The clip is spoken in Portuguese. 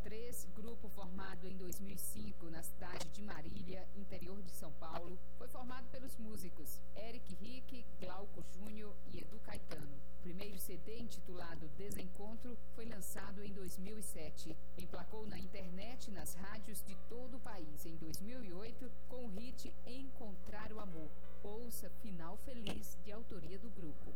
3, grupo formado em 2005 na cidade de Marília, interior de São Paulo, foi formado pelos músicos Eric Rick, Glauco Júnior e Edu Caetano. O primeiro CD, intitulado Desencontro, foi lançado em 2007. Emplacou na internet e nas rádios de todo o país em 2008 com o hit Encontrar o Amor. Ouça Final Feliz, de autoria do grupo.